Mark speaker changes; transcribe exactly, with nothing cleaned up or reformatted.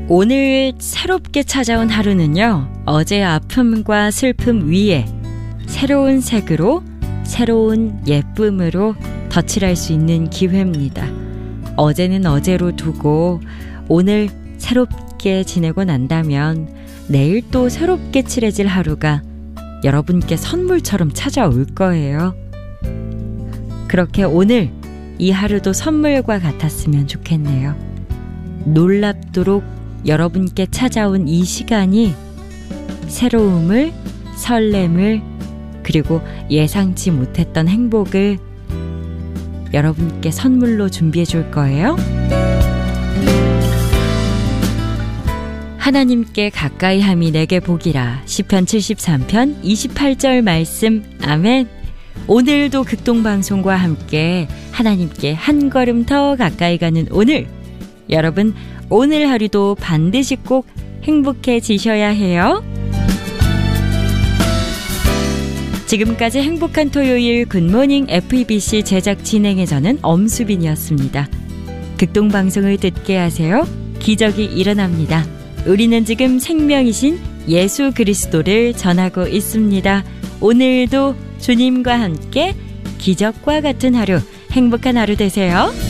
Speaker 1: 오늘 새롭게 찾아온 하루는요, 어제의 아픔과 슬픔 위에 새로운 색으로, 새로운 예쁨으로 덧칠할 수 있는 기회입니다. 어제는 어제로 두고 오늘 새롭게 지내고 난다면 내일 또 새롭게 칠해질 하루가 여러분께 선물처럼 찾아올 거예요. 그렇게 오늘 이 하루도 선물과 같았으면 좋겠네요. 놀랍도록 여러분께 찾아온 이 시간이 새로움을, 설렘을, 그리고 예상치 못했던 행복을 여러분께 선물로 준비해 줄 거예요. 하나님께 가까이 함이 내게 복이라. 시편 칠십삼 편 이십팔 절 말씀. 아멘. 오늘도 극동방송과 함께 하나님께 한 걸음 더 가까이 가는 오늘, 여러분 오늘 하루도 반드시 꼭 행복해지셔야 해요. 지금까지 행복한 토요일 굿모닝 에프이비씨 제작 진행의 저는 엄수빈이었습니다. 극동방송을 듣게 하세요. 기적이 일어납니다. 우리는 지금 생명이신 예수 그리스도를 전하고 있습니다. 오늘도 주님과 함께 기적과 같은 하루, 행복한 하루 되세요.